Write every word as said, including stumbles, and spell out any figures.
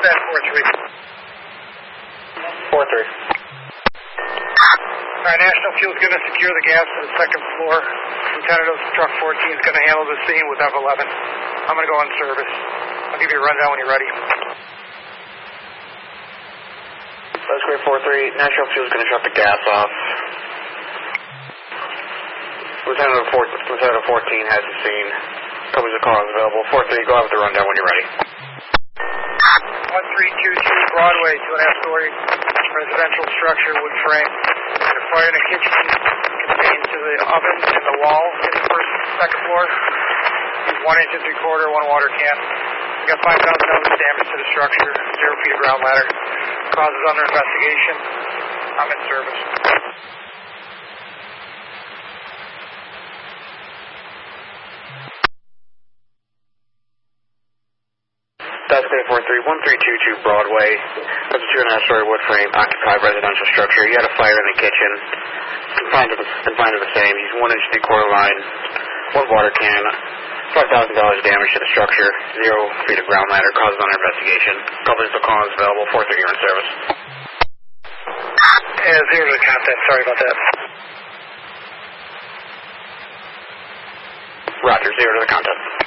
that, four three. four three. All right, National Fuel's going to secure the gas to the second floor. Lieutenant of Truck fourteen is going to handle the scene with F eleven. I'm going to go on service. I'll give you a rundown when you're ready. That's great, four three. National Fuel's going to shut the gas off. Lieutenant of, four, Lieutenant of fourteen has the scene. Copies of call is available. four three, go out with the rundown when you're ready. one three two two Broadway, two and a half story residential structure, wood frame. The fire in the kitchen contains to the oven and the wall in the first and second floor. One inch and three quarter, one water can. We got five thousand dollars damage to the structure, zero feet of ground ladder. Causes under investigation. I'm in service. That's great, four three. one three two two Broadway. That's a two and a half story wood frame, occupied residential structure. You had a fire in the kitchen. Confined to the, confined to the same. He's one inch three quarter line, one water can. five thousand dollars damage to the structure, zero feet of ground ladder, causes under investigation. Copies of call is available. four three, you're in service. Yeah, zero to contact. Sorry about that. Roger, zero to the contact.